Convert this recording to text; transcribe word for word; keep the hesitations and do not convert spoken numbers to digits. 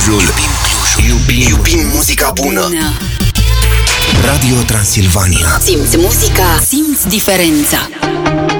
Clujul. Iubim Clujul. Iubim, iubim muzica bună. Radio Transilvania. Simți muzica, simți diferența.